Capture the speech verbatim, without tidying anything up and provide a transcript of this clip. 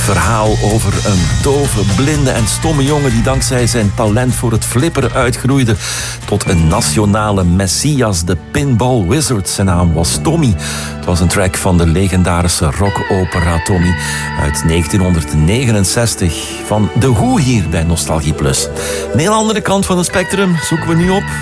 verhaal over een dove, blinde en stomme jongen die dankzij zijn talent voor het flipperen uitgroeide tot een nationale messias, de Pinball Wizard. Zijn naam was Tommy. Het was een track van de legendarische rockopera Tommy uit negentienhonderdnegenenzestig van The Who hier bij Nostalgie Plus. Een heel andere kant van het spectrum zoeken we nu op.